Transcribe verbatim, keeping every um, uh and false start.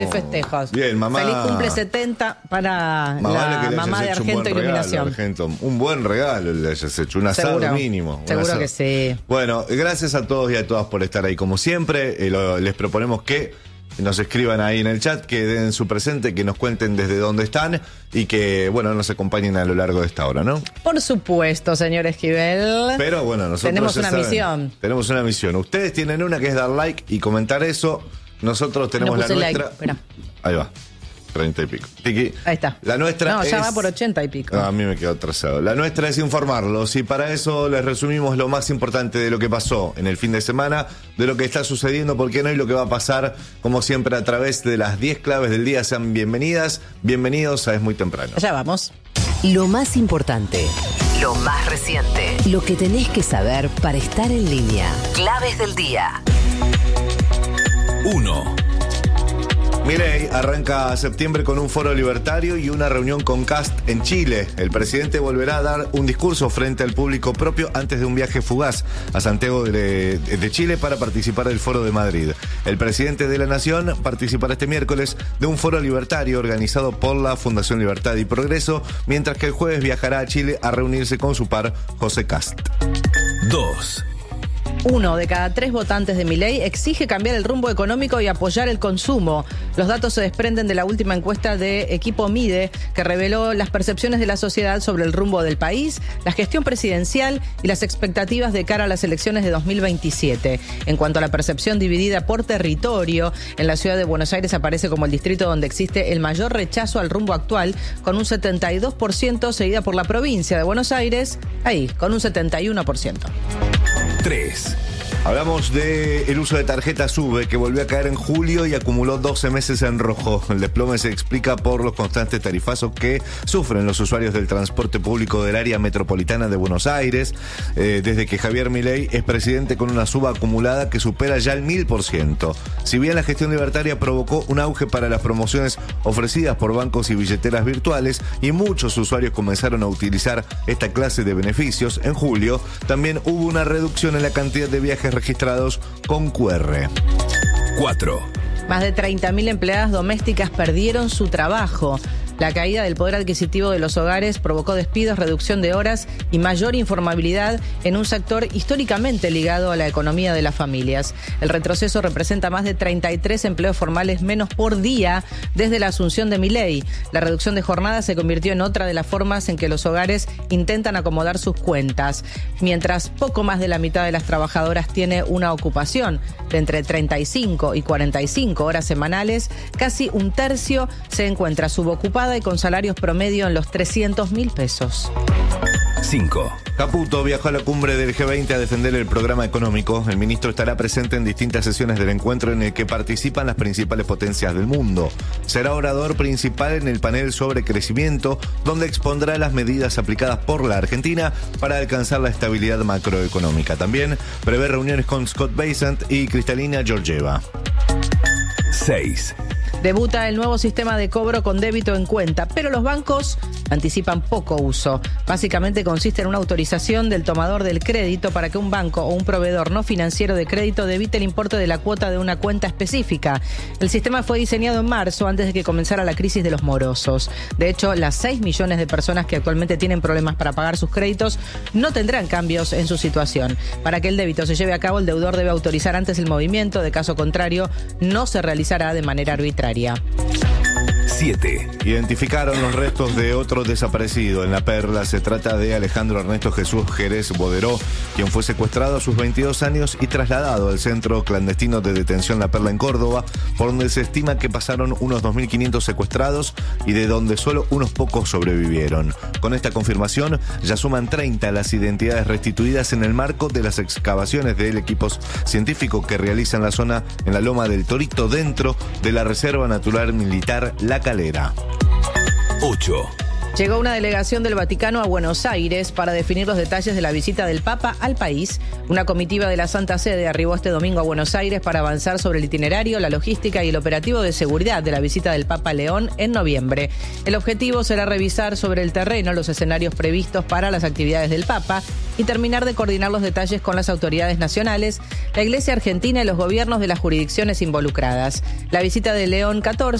de festejos. Bien, mamá. Feliz cumple setenta para Más vale la que le mamá de hayas hecho un Argento buen regalo, Iluminación. Argento. Un buen regalo le hayas hecho, un asado Seguro. mínimo. un Seguro asado. que sí. Bueno, gracias a todos y a todas por estar ahí como siempre. Eh, lo- les proponemos que nos escriban ahí en el chat, que den su presente, que nos cuenten desde dónde están y que, bueno, nos acompañen a lo largo de esta hora, ¿no? Por supuesto, señor Esquivel. Pero bueno, nosotros Tenemos ya una saben, misión. Tenemos una misión. Ustedes tienen una que es dar like y comentar eso. Nosotros tenemos No la puse like, nuestra. espera. Ahí va. treinta y pico. Tiki. Ahí está. La nuestra No, ya es- va por ochenta y pico. Ah, a mí me quedó atrasado. La nuestra es informarlos y para eso les resumimos lo más importante de lo que pasó en el fin de semana, de lo que está sucediendo, por qué no y lo que va a pasar, como siempre, a través de las diez claves del día. Sean bienvenidas, bienvenidos a Es Muy Temprano. Allá vamos. Lo más importante, lo más reciente, lo que tenés que saber para estar en línea. Claves del día. uno. Milei arranca septiembre con un foro libertario y una reunión con Kast en Chile. El presidente volverá a dar un discurso frente al público propio antes de un viaje fugaz a Santiago de, de Chile para participar del foro de Madrid. El presidente de la Nación participará este miércoles de un foro libertario organizado por la Fundación Libertad y Progreso, mientras que el jueves viajará a Chile a reunirse con su par José Kast. dos. Uno de cada tres votantes de Milei exige cambiar el rumbo económico y apoyar el consumo. Los datos se desprenden de la última encuesta de Equipo Mide, que reveló las percepciones de la sociedad sobre el rumbo del país, la gestión presidencial y las expectativas de cara a las elecciones de dos mil veintisiete. En cuanto a la percepción dividida por territorio, en la ciudad de Buenos Aires aparece como el distrito donde existe el mayor rechazo al rumbo actual, con un setenta y dos por ciento, seguida por la provincia de Buenos Aires, ahí, con un setenta y uno por ciento. tres. Hablamos del uso de tarjeta SUBE, que volvió a caer en julio y acumuló doce meses en rojo. El desplome se explica por los constantes tarifazos que sufren los usuarios del transporte público del área metropolitana de Buenos Aires, eh, desde que Javier Milei es presidente, con una suba acumulada que supera ya el mil por ciento. Si bien la gestión libertaria provocó un auge para las promociones ofrecidas por bancos y billeteras virtuales y muchos usuarios comenzaron a utilizar esta clase de beneficios, en julio también hubo una reducción en la cantidad de viajes registrados con Q R. cuatro. Más de treinta mil empleadas domésticas perdieron su trabajo. La caída del poder adquisitivo de los hogares provocó despidos, reducción de horas y mayor informabilidad en un sector históricamente ligado a la economía de las familias. El retroceso representa más de treinta y tres empleos formales menos por día desde la asunción de Milei. La reducción de jornada se convirtió en otra de las formas en que los hogares intentan acomodar sus cuentas. Mientras poco más de la mitad de las trabajadoras tiene una ocupación de entre treinta y cinco y cuarenta y cinco horas semanales, casi un tercio se encuentra subocupada y con salarios promedio en los trescientos mil pesos. cinco. Caputo viajó a la cumbre del G veinte a defender el programa económico. El ministro estará presente en distintas sesiones del encuentro en el que participan las principales potencias del mundo. Será orador principal en el panel sobre crecimiento, donde expondrá las medidas aplicadas por la Argentina para alcanzar la estabilidad macroeconómica. También prevé reuniones con Scott Bessent y Cristalina Georgieva. seis. Debuta el nuevo sistema de cobro con débito en cuenta, pero los bancos anticipan poco uso. Básicamente consiste en una autorización del tomador del crédito para que un banco o un proveedor no financiero de crédito debite el importe de la cuota de una cuenta específica. El sistema fue diseñado en marzo, antes de que comenzara la crisis de los morosos. De hecho, las seis millones de personas que actualmente tienen problemas para pagar sus créditos no tendrán cambios en su situación. Para que el débito se lleve a cabo, el deudor debe autorizar antes el movimiento, de caso contrario, no se realizará de manera arbitraria. siete. Identificaron los restos de otro desaparecido en La Perla. Se trata de Alejandro Ernesto Jesús Jerez Boderó, quien fue secuestrado a sus veintidós años y trasladado al centro clandestino de detención La Perla en Córdoba, por donde se estima que pasaron unos dos mil quinientos secuestrados y de donde solo unos pocos sobrevivieron. Con esta confirmación ya suman treinta las identidades restituidas en el marco de las excavaciones del equipo científico que realizan la zona en la Loma del Torito, dentro de la Reserva Natural Militar La Calera. ocho. Llegó una delegación del Vaticano a Buenos Aires para definir los detalles de la visita del Papa al país. Una comitiva de la Santa Sede arribó este domingo a Buenos Aires para avanzar sobre el itinerario, la logística y el operativo de seguridad de la visita del Papa a León en noviembre. El objetivo será revisar sobre el terreno los escenarios previstos para las actividades del Papa y terminar de coordinar los detalles con las autoridades nacionales, la Iglesia Argentina y los gobiernos de las jurisdicciones involucradas. La visita de León catorce